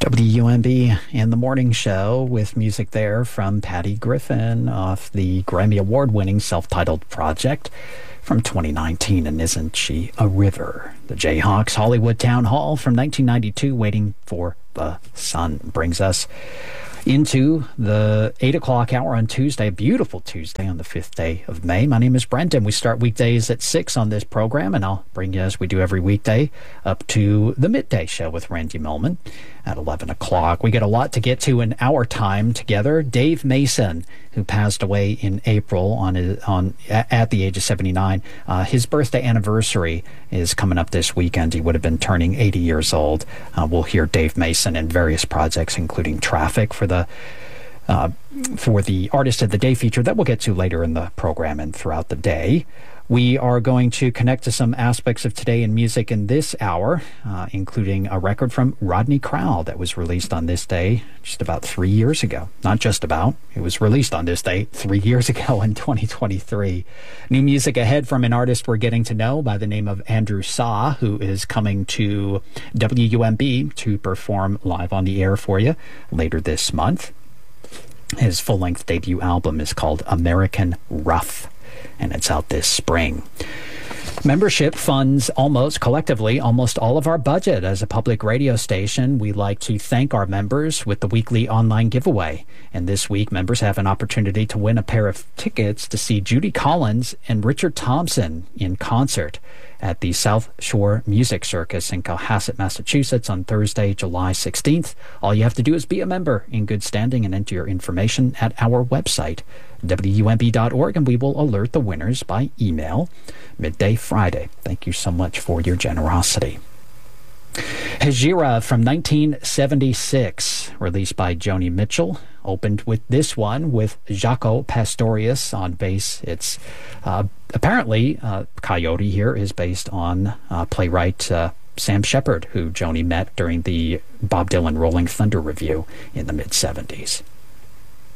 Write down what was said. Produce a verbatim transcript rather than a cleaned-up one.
W U M B and the Morning Show with music there from Patty Griffin off the Grammy Award-winning self-titled project from twenty nineteen, And Isn't She a River? The Jayhawks Hollywood Town Hall from nineteen ninety-two, Waiting for the Sun, brings us into the eight o'clock hour on Tuesday, a beautiful Tuesday on the fifth day of May. My name is Brent, and we start weekdays at six on this program, and I'll bring you, as we do every weekday, up to the midday show with Randy Millman at eleven o'clock. We get a lot to get to in our time together. Dave Mason, who passed away in April on his, on at the age of seventy-nine, uh, his birthday anniversary is coming up this weekend. He would have been turning eighty years old. Uh, we'll hear Dave Mason in various projects, including Traffic for the uh, for the Artist of the Day feature that we'll get to later in the program and throughout the day. We are going to connect to some aspects of today in music in this hour, uh, including a record from Rodney Crowell that was released on this day just about three years ago. Not just about, it was released on this day three years ago in twenty twenty-three. New music ahead from an artist we're getting to know by the name of Andrew Saw, who is coming to W U M B to perform live on the air for you later this month. His full-length debut album is called American Rough, and it's out this spring. Membership funds almost, collectively, almost all of our budget as a public radio station. We like to thank our members with the weekly online giveaway. And this week, members have an opportunity to win a pair of tickets to see Judy Collins and Richard Thompson in concert at the South Shore Music Circus in Cohasset, Massachusetts on Thursday, July sixteenth. All you have to do is be a member in good standing and enter your information at our website, W U M B dot org, and we will alert the winners by email midday Friday. Thank you so much for your generosity. Hejira from nineteen seventy-six, released by Joni Mitchell, opened with this one with Jaco Pastorius on bass. It's uh, apparently, uh, Coyote here is based on uh, playwright uh, Sam Shepard, who Joni met during the Bob Dylan Rolling Thunder review in the mid-seventies.